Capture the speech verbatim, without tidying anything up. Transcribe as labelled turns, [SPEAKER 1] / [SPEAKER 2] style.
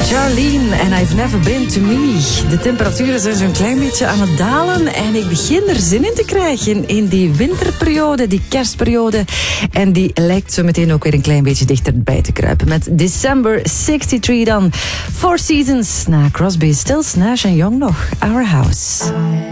[SPEAKER 1] Charlene en I've Never Been To Me. De temperaturen zijn zo'n klein beetje aan het dalen en ik begin er zin in te krijgen in die winterperiode, die kerstperiode. En die lijkt zo meteen ook weer een klein beetje dichterbij te kruipen. Met December zesentachtig dan. Four Seasons na Crosby, Stills, Nash en Young nog. Our House.